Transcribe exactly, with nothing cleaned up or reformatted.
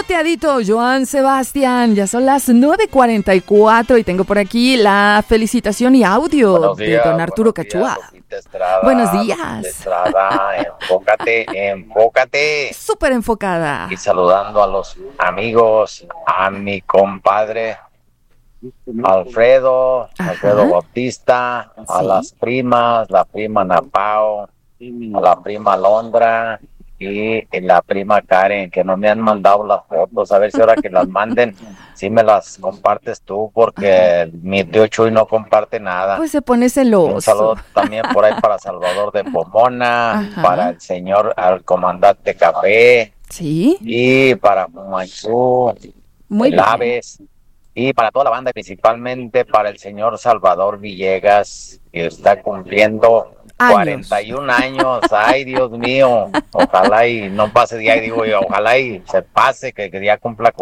choteadito, Joan Sebastián. Ya son las nueve cuarenta y cuatro y tengo por aquí la felicitación y audio días, de don Arturo Cachua. Buenos días. Estrada, enfócate, enfócate. Súper enfocada. Y saludando a los amigos, a mi compadre Alfredo, Ajá. Alfredo Bautista, ¿Sí? a las primas, la prima Napao, a la prima Londra y la prima Karen, que no me han mandado las fotos, a ver si ahora que las manden, si me las compartes tú, porque Ajá. mi tío Chuy no comparte nada. Pues se pone celoso. Un saludo también por ahí para Salvador de Pomona, Ajá. para el señor, al comandante Café, sí, y para Manchú, Muy el bien. Aves, y para toda la banda, principalmente para el señor Salvador Villegas, que está cumpliendo Años. cuarenta y un años, ay Dios mío, ojalá y no pase día, digo yo, ojalá y se pase, que, que ya cumpla cuarenta.